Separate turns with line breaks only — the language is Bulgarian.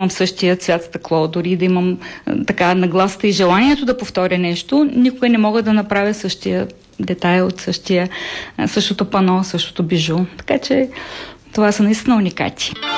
имам същия цвят стъкло, дори да имам така нагласата и желанието да повторя нещо, никога не мога да направя същия детайл, същото пано, същото бижу. Така че това са наистина уникати.